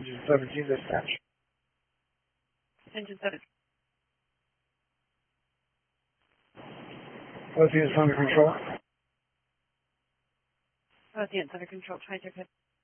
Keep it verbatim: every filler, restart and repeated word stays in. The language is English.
Engine seventeen dispatch. Engine seventeen. Both units under control. Both units under control. Try to